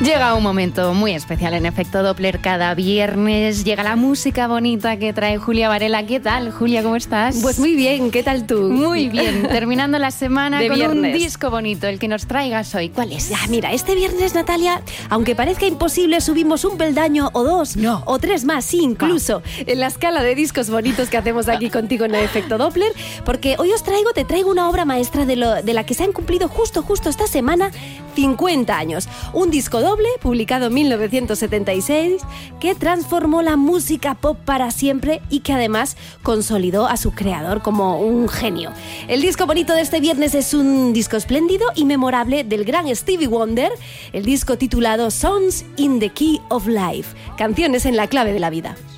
Llega un momento muy especial en Efecto Doppler cada viernes. Llega la música bonita que trae Julia Varela. ¿Qué tal, Julia? ¿Cómo estás? Pues muy bien, ¿qué tal tú? Muy bien, terminando la semana de con viernes. Un disco bonito, el que nos traigas hoy. ¿Cuál es? Ya, mira, este viernes, Natalia, aunque parezca imposible, subimos un peldaño o dos, No. o tres más, sí, incluso, en la escala de discos bonitos que hacemos aquí contigo en el Efecto Doppler, porque hoy te traigo una obra maestra de la que se han cumplido justo esta semana 50 años. Un disco doble, publicado en 1976, que transformó la música pop para siempre y que además consolidó a su creador como un genio. El disco bonito de este viernes es un disco espléndido y memorable del gran Stevie Wonder, el disco titulado Songs in the Key of Life, canciones en la clave de la vida.